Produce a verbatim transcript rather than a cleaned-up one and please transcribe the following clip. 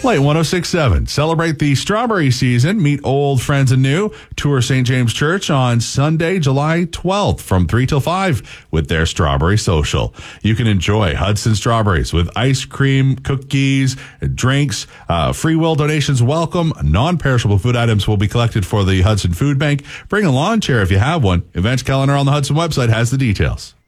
Light one oh six point seven. Celebrate the strawberry season. Meet old friends and new. Tour Saint James Church on Sunday, July twelfth from three till five with their Strawberry Social. You can enjoy Hudson strawberries with ice cream, cookies, drinks. Uh, free will donations welcome. Non-perishable food items will be collected for the Hudson Food Bank. Bring a lawn chair if you have one. Events calendar on the Hudson website has the details.